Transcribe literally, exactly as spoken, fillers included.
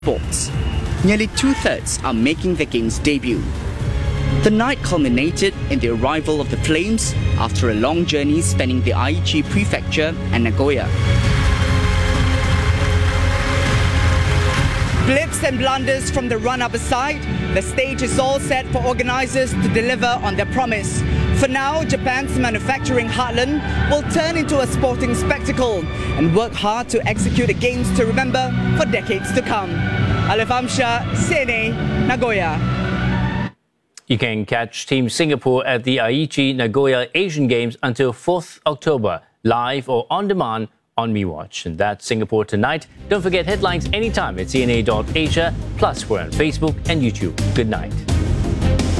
sports. Nearly two-thirds are making their games debut. The night culminated in the arrival of the Flames after a long journey spanning the Aichi Prefecture and Nagoya. Blips and blunders from the run-up aside, the stage is all set for organisers to deliver on their promise. For now, Japan's manufacturing heartland will turn into a sporting spectacle and work hard to execute the games to remember for decades to come. Alif Amshar, C N A, Nagoya. You can catch Team Singapore at the Aichi Nagoya Asian Games until fourth October, live or on demand on MeWatch. And that's Singapore Tonight. Don't forget headlines anytime at C N A dot Asia. Plus, we're on Facebook and YouTube. Good night.